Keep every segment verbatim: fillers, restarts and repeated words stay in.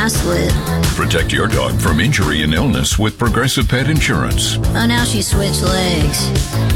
I slid. Protect your dog from injury and illness with Progressive Pet Insurance. Oh, now she switched legs.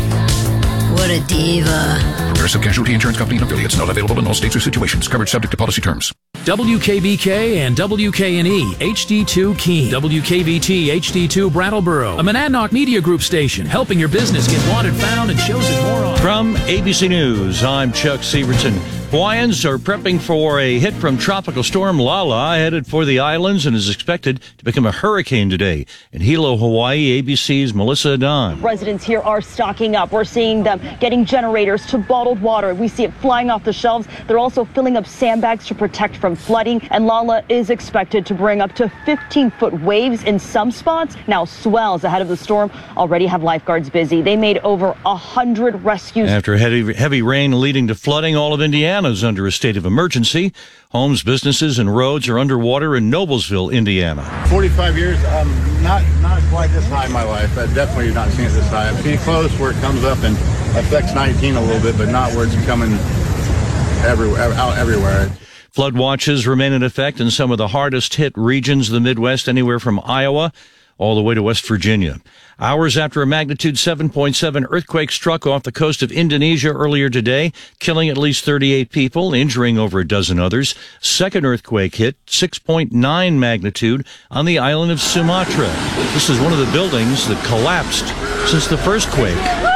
What a diva. Progressive Casualty Insurance Company and affiliates. Not available in all states or situations. Coverage subject to policy terms. W K B K and W K N E H D two Keene. W K B T H D two Brattleboro. A Monadnock Media Group station, helping your business get wanted, found, and shows it more on. From A B C News, I'm Chuck Severson. Hawaiians are prepping for a hit from Tropical Storm Lala, headed for the islands and is expected to become a hurricane today. In Hilo, Hawaii, A B C's Melissa Adon. Residents here are stocking up. We're seeing them getting generators to bottled water. We see it flying off the shelves. They're also filling up sandbags to protect from flooding. And Lala is expected to bring up to fifteen foot waves in some spots. Now, swells ahead of the storm already have lifeguards busy. They made over one hundred rescues. After heavy, heavy rain leading to flooding, all of Indiana is under a state of emergency. Homes, businesses, and roads are underwater in Noblesville, Indiana. forty-five years, um, not not quite this high in my life. I've definitely not seen it this high. I've seen close where it comes up and affects nineteen a little bit, but not where it's coming everywhere, out everywhere. Flood watches remain in effect in some of the hardest hit regions of the Midwest, anywhere from Iowa all the way to West Virginia. Hours after a magnitude seven point seven earthquake struck off the coast of Indonesia earlier today, killing at least thirty-eight people, injuring over a dozen others. Second earthquake hit six point nine magnitude on the island of Sumatra. This is one of the buildings that collapsed since the first quake.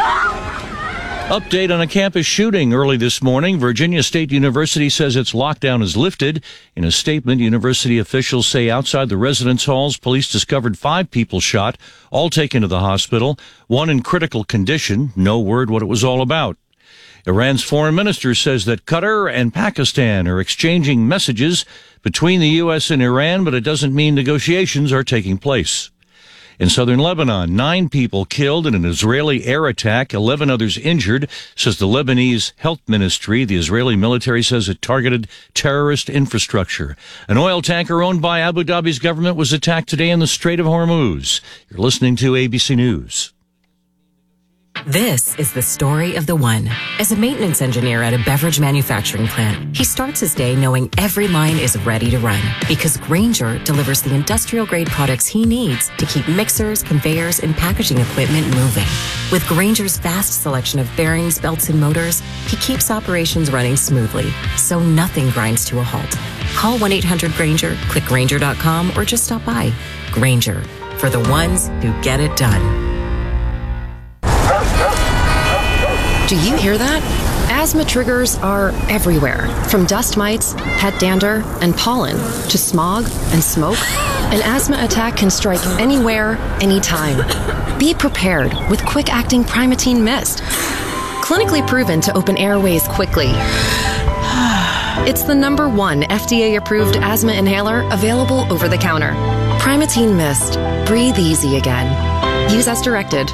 Update on a campus shooting early this morning. Virginia State University says its lockdown is lifted. In a statement, university officials say outside the residence halls, police discovered five people shot, all taken to the hospital, one in critical condition. No word what it was all about. Iran's foreign minister says that Qatar and Pakistan are exchanging messages between the U S and Iran, but it doesn't mean negotiations are taking place. In southern Lebanon, nine people killed in an Israeli air attack, eleven others injured, says the Lebanese health ministry. The Israeli military says it targeted terrorist infrastructure. An oil tanker owned by Abu Dhabi's government was attacked today in the Strait of Hormuz. You're listening to A B C News. This is the story of the one. As a maintenance engineer at a beverage manufacturing plant, he starts his day knowing every line is ready to run because Grainger delivers the industrial-grade products he needs to keep mixers, conveyors, and packaging equipment moving. With Grainger's vast selection of bearings, belts, and motors, he keeps operations running smoothly, so nothing grinds to a halt. Call one eight hundred Grainger, click Grainger dot com, or just stop by. Grainger, for the ones who get it done. Do you hear that? Asthma triggers are everywhere, from dust mites, pet dander, and pollen, to smog and smoke. An asthma attack can strike anywhere, anytime. Be prepared with quick-acting Primatene Mist. Clinically proven to open airways quickly. It's the number one F D A-approved asthma inhaler available over the counter. Primatene Mist. Breathe easy again. Use as directed.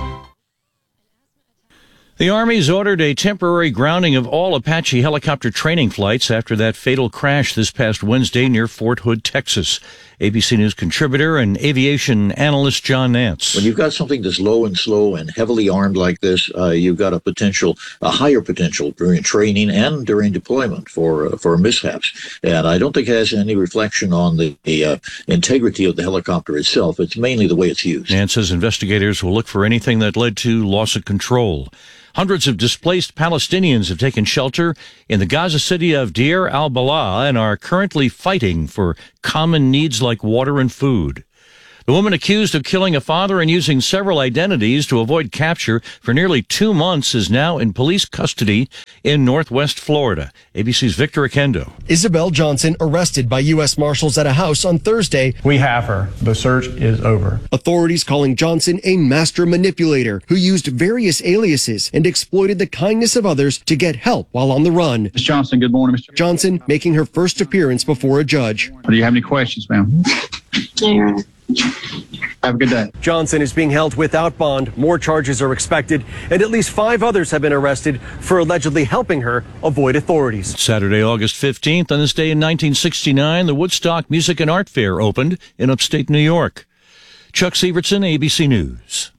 The Army's ordered a temporary grounding of all Apache helicopter training flights after that fatal crash this past Wednesday near Fort Hood, Texas. A B C News contributor and aviation analyst John Nance. When you've got something that's low and slow and heavily armed like this, uh, you've got a potential, a higher potential during training and during deployment for uh, for mishaps. And I don't think it has any reflection on the, the uh, integrity of the helicopter itself. It's mainly the way it's used. Nance says investigators will look for anything that led to loss of control. Hundreds of displaced Palestinians have taken shelter in the Gaza city of Deir al-Balah and are currently fighting for common needs like water and food. The woman accused of killing a father and using several identities to avoid capture for nearly two months is now in police custody in Northwest Florida. A B C's Victor Akendo. Isabel Johnson arrested by U S Marshals at a house on Thursday. We have her. The search is over. Authorities calling Johnson a master manipulator who used various aliases and exploited the kindness of others to get help while on the run. Miz Johnson, good morning, Mister Johnson making her first appearance before a judge. Do you have any questions, ma'am? Yeah. Have a good day. Johnson is being held without bond. More charges are expected, and at least five others have been arrested for allegedly helping her avoid authorities. Saturday, August fifteenth, on this day in nineteen sixty-nine, the Woodstock Music and Art Fair opened in upstate New York. Chuck Severson, A B C News.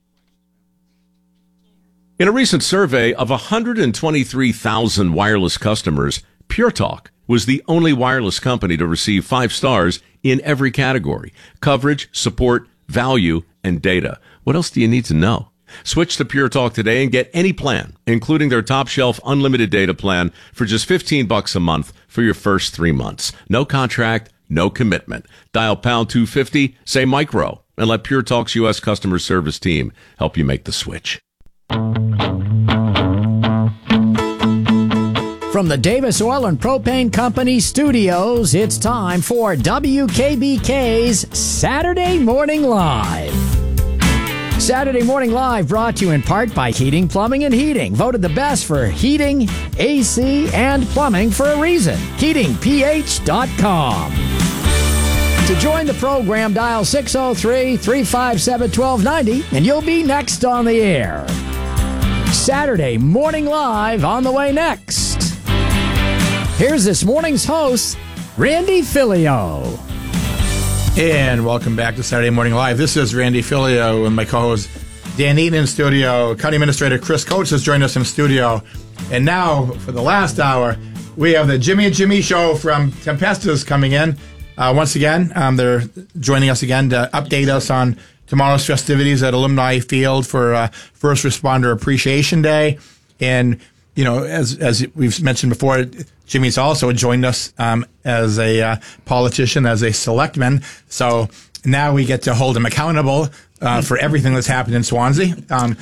In a recent survey of one hundred twenty-three thousand wireless customers, Pure Talk was the only wireless company to receive five stars in every category: coverage, support, value, and data. What else do you need to know? Switch to Pure Talk today and get any plan, including their top shelf unlimited data plan, for just fifteen bucks a month for your first three months. No contract, no commitment. Dial pound two fifty, say micro, and let Pure Talk's U S customer service team help you make the switch. From the Davis Oil and Propane Company studios, it's time for W K B K's Saturday Morning Live. Saturday Morning Live brought to you in part by Heating, Plumbing, and Heating. Voted the best for heating, A C, and plumbing for a reason. heating p h dot com. To join the program, dial six oh three, three five seven, one two nine oh and you'll be next on the air. Saturday Morning Live on the way next. Here's this morning's host, Randy Filio. And welcome back to Saturday Morning Live. This is Randy Filio and my co-host Dan Eaton in studio. County Administrator Chris Coates has joined us in studio. And now, for the last hour, we have the Jimmy and Jimmy Show from Tempestas coming in. Uh, once again, um, they're joining us again to update us on tomorrow's festivities at Alumni Field for uh, First Responder Appreciation Day. And, you know, as as we've mentioned before, Jimmy's also joined us um, as a uh, politician, as a selectman. So now we get to hold him accountable uh, for everything that's happened in Swansea. Um,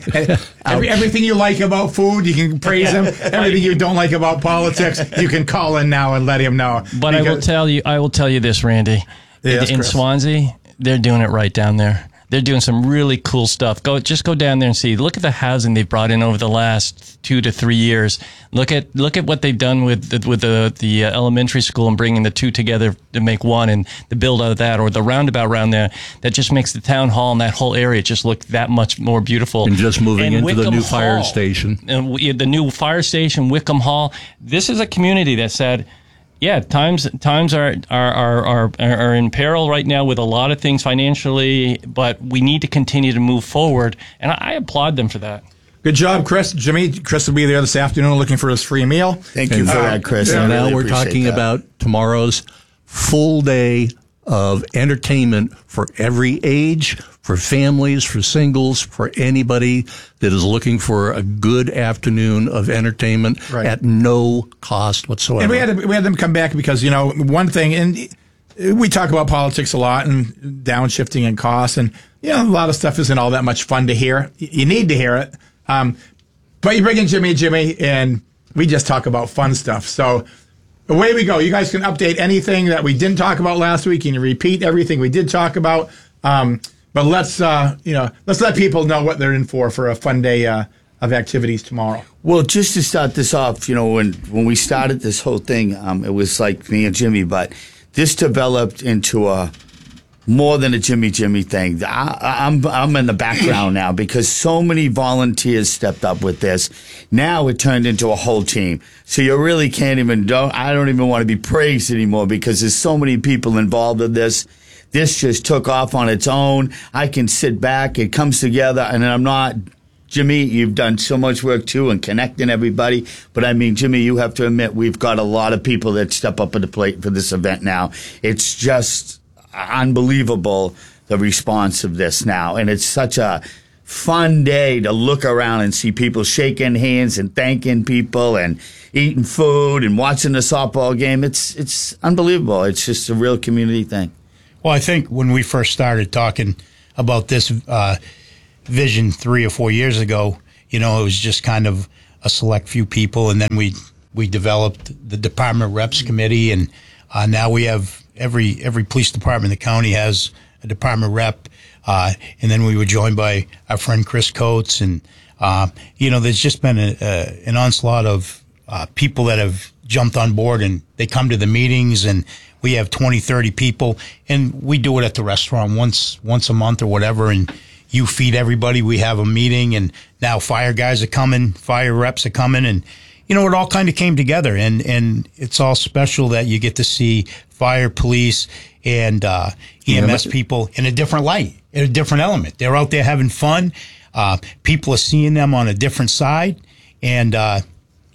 every, everything you like about food, you can praise him. Everything you don't like about politics, you can call in now and let him know. But because, I will tell you, I will tell you this, Randy. Yes, in Chris. Swansea, they're doing it right down there. They're doing some really cool stuff. Go, just go down there and see. Look at the housing they've brought in over the last two to three years. Look at look at what they've done with the, with the the uh, elementary school and bringing the two together to make one, and the build out of that, or the roundabout around there that just makes the town hall and that whole area just look that much more beautiful. And just moving and into Wickham the new Hall, fire station, and we, the new fire station, Wickham Hall. This is a community that said, yeah, times times are are, are are are in peril right now with a lot of things financially, but we need to continue to move forward, and I, I applaud them for that. Good job, Chris. Jimmy, Chris will be there this afternoon looking for his free meal. Thank you for that, Chris. And I now really we're talking that. about tomorrow's full day of entertainment for every age, for families, for singles, for anybody that is looking for a good afternoon of entertainment Right. at no cost whatsoever. And we had to, we had them come back because, you know, one thing, and we talk about politics a lot and downshifting and costs, and, you know, a lot of stuff isn't all that much fun to hear. You need to hear it. Um, but you bring in Jimmy and Jimmy, and we just talk about fun stuff. So away we go. You guys can update anything that we didn't talk about last week. You can repeat everything we did talk about. Um, but let's, uh, you know, let's let people know what they're in for for a fun day uh, of activities tomorrow. Well, just to start this off, you know, when, when we started this whole thing, um, it was like me and Jimmy, but this developed into a more than a Jimmy Jimmy thing. I, I'm I'm in the background now because so many volunteers stepped up with this. Now it turned into a whole team. So you really can't even don't I don't even want to be praised anymore because there's so many people involved in this. This just took off on its own. I can sit back. It comes together, and I'm not. Jimmy, you've done so much work too in connecting everybody. But I mean, Jimmy, you have to admit we've got a lot of people that step up at the plate for this event now. It's just unbelievable, the response of this now. And it's such a fun day to look around and see people shaking hands and thanking people and eating food and watching the softball game. It's it's unbelievable. It's just a real community thing. Well, I think when we first started talking about this uh, vision three or four years ago, you know, it was just kind of a select few people, and then we we developed the Department Reps Committee, and uh, now we have every every police department in the county has a department rep, uh, and then we were joined by our friend Chris Coates, and uh, you know, there's just been a, a, an onslaught of uh, people that have jumped on board, and they come to the meetings, and we have twenty, thirty people, and we do it at the restaurant once once a month or whatever, and you feed everybody. We have a meeting, and now fire guys are coming, fire reps are coming, and you know, it all kind of came together, and, and it's all special that you get to see fire, police, and uh, E M S yeah, people in a different light, in a different element. They're out there having fun. Uh, people are seeing them on a different side, and uh,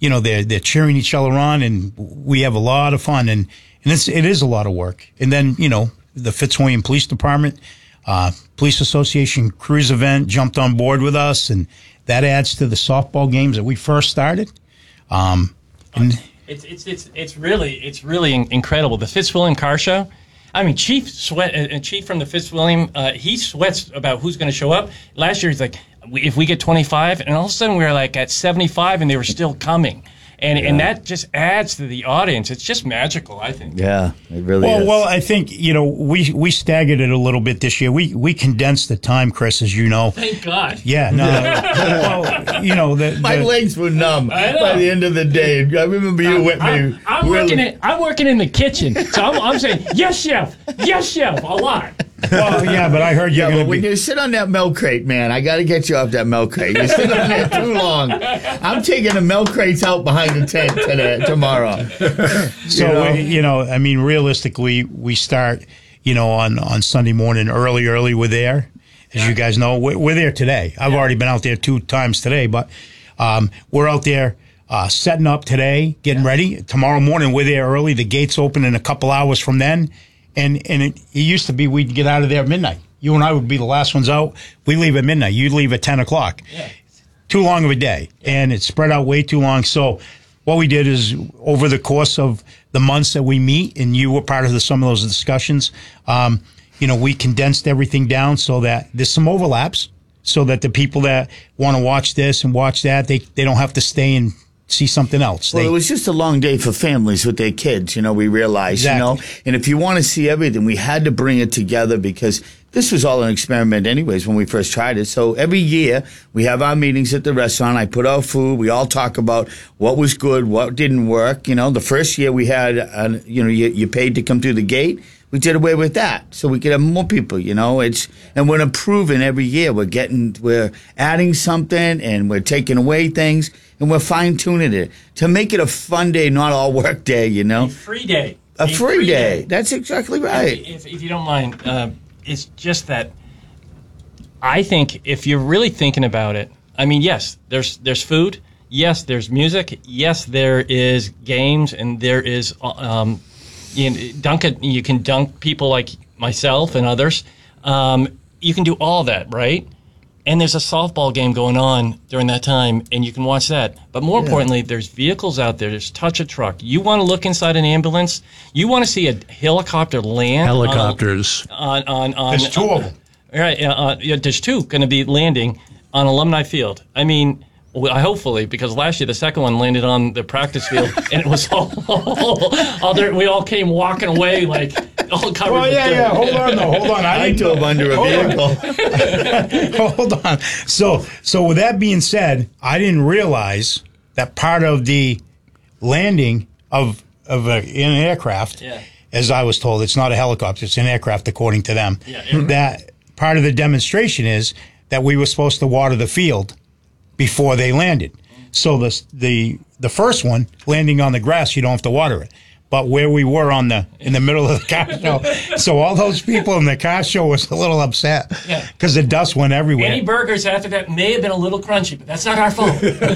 you know, they're they're cheering each other on, and we have a lot of fun, and and it's it is a lot of work. And then you know, the Fitzwilliam Police Department, uh, Police Association Cruise Event jumped on board with us, and that adds to the softball games that we first started. Um, and It's it's it's it's really it's really in- incredible. The Fitzwilliam Car Show. I mean, Chief sweat uh, Chief from the Fitzwilliam. Uh, he sweats about who's going to show up. Last year, he's like, we, if we get twenty-five, and all of a sudden we were like at seventy-five, and they were still coming. And Yeah. and that just adds to the audience. It's just magical, I think. Yeah, it really well, is. well, I think you know we we staggered it a little bit this year. We we condensed the time, Chris, as you know. Thank God. Yeah, no. well, you know, the, My the- legs were numb I know. by the end of the day. I remember you with me. I'm, I'm We're- working in I'm working in the kitchen, so I'm, I'm saying yes, chef, yes, chef, a lot. Well, yeah, but I heard you're Yeah, going but to when be. you sit on that milk crate, man, I got to get you off that milk crate. You sit on there too long. I'm taking the milk crates out behind the tent today, tomorrow. So you know? we, you know, I mean, realistically, we start, you know, on on Sunday morning early. Early, we're there, as you guys know. We're, we're there today. I've already been out there two times today, but um, we're out there uh, setting up today, getting ready. Tomorrow morning, we're there early. The gates open in a couple hours from then, and and it, it used to be we'd get out of there at midnight. You and I would be the last ones out. We leave at midnight. You leave at ten o'clock. Yeah. Too long of a day, and it's spread out way too long. So what we did is over the course of the months that we meet, and you were part of the, some of those discussions, um, you know, we condensed everything down so that there's some overlaps so that the people that want to watch this and watch that, they, they don't have to stay and see something else. Well, They- it was just a long day for families with their kids, you know, we realized, you know. And if you want to see everything, we had to bring it together because this was all an experiment anyways when we first tried it. So every year we have our meetings at the restaurant. I put out food. We all talk about what was good, what didn't work. You know, the first year we had, uh, you know, you, you paid to come through the gate. We did away with that so we could have more people, you know. It's and we're improving every year. We're getting, we're adding something and we're taking away things and we're fine tuning it to make it a fun day, not all work day, you know. Free day. A free, free day. day. That's exactly right. If, if you don't mind, uh, it's just that I think if you're really thinking about it, I mean, yes, there's there's food, yes, there's music, yes, there is games, and there is um, you know, dunk it. You can dunk people like myself and others. Um, you can do all that, right? And there's a softball game going on during that time, and you can watch that. But more Yeah. importantly, there's vehicles out there. There's touch a truck. You want to look inside an ambulance. You want to see a helicopter land. on a- Helicopters. On on on. There's two of them. Right. Uh, uh, yeah, there's two going to be landing on Alumni Field. I mean, well, hopefully, because last year the second one landed on the practice field, and it was all, all there, we all came walking away like all covered. Well, with yeah, dirt. yeah. Hold on, though. Hold on. I didn't drove know- under a Hold vehicle. on. Hold on. So, so with that being said, I didn't realize that part of the landing of of a, an aircraft, Yeah. as I was told, it's not a helicopter; it's an aircraft, according to them. Yeah, aircraft. That part of the demonstration is that we were supposed to water the field before they landed. So the the the first one landing on the grass, you don't have to water it. But where we were on the in the middle of the car show, so all those people in the car show was a little upset Yeah. because the dust went everywhere. Any burgers after that may have been a little crunchy, but that's not our fault.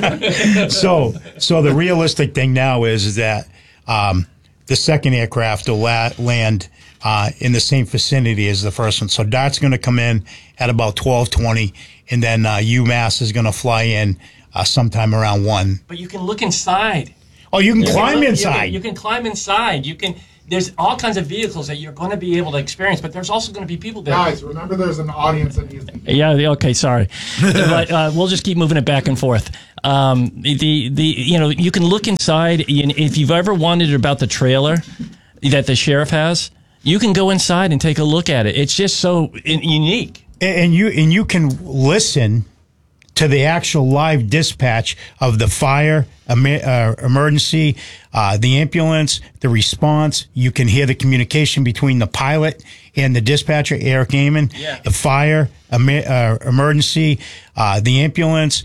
so so the realistic thing now is, is that um, the second aircraft will la- land uh, in the same vicinity as the first one. So DART's going to come in at about twelve twenty, and then uh, UMass is going to fly in uh, sometime around one. But you can look inside. Oh, you can climb look- you inside. can- You can, climb inside. You can. There's all kinds of vehicles that you're going to be able to experience, but there's also going to be people there. Guys, remember there's an audience that needs to Yeah. Okay. Sorry, but uh, we'll just keep moving it back and forth. Um, the the you know you can look inside. And if you've ever wondered about the trailer that the sheriff has, you can go inside and take a look at it. It's just so in- unique. And and you and you can listen to the actual live dispatch of the fire, em- uh, emergency, uh, the ambulance, the response. You can hear the communication between the pilot and the dispatcher, Eric Amon. Yeah. The fire, em- uh, emergency, uh, the ambulance,